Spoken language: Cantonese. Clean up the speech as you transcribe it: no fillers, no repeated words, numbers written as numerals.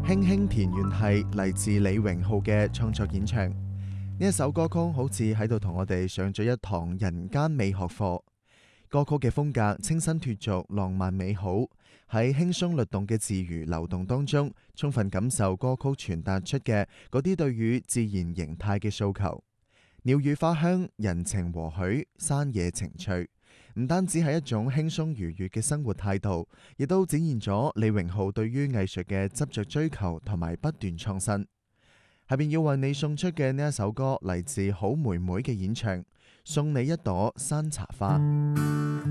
輕輕田園係嚟自李榮浩嘅創作演唱。呢一首歌曲好似喺度同我哋上咗一堂人間美學課。歌曲嘅風格清新脫俗、浪漫美好，喺輕鬆律動嘅字語流動當中，充分感受歌曲傳達出嘅嗰啲對於自然形態嘅訴求。鳥語花香、人情和煦、山野情趣，唔單止係一種輕鬆愉悅嘅生活態度，亦都展現咗李榮浩對於藝術嘅執着追求同埋不斷創新。下邊要為你送出嘅呢一首歌嚟自好妹妹嘅演唱，送你一朵山茶花。